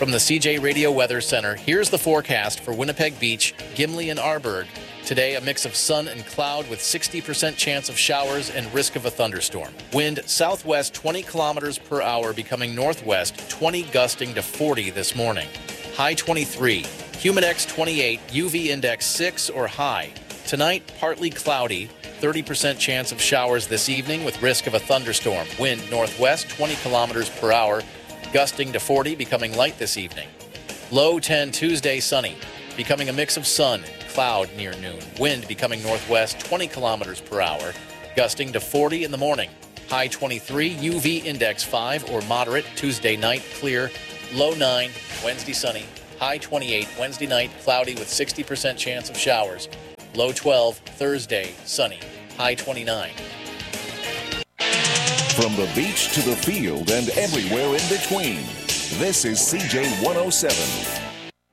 From the CJ Radio Weather Center, here's the forecast for Winnipeg Beach, Gimli, and Arborg. Today, a mix of sun and cloud with 60% chance of showers and risk of a thunderstorm. Wind southwest 20 kilometers per hour, becoming northwest 20, gusting to 40 this morning. High 23. Humidex 28, UV index 6 or high. Tonight, partly cloudy. 30% chance of showers this evening with risk of a thunderstorm. Wind northwest 20 kilometers per hour, gusting to 40, becoming light this evening. Low 10 Tuesday, sunny, becoming a mix of sun and cloud near noon. Wind becoming northwest 20 kilometers per hour, gusting to 40 in the morning. High 23, UV index 5 or moderate. Tuesday night, clear. Low 9, Wednesday sunny. High 28, Wednesday night, cloudy with 60% chance of showers. Low 12, Thursday, sunny. High 29. From the beach to the field and everywhere in between, this is CJ 107.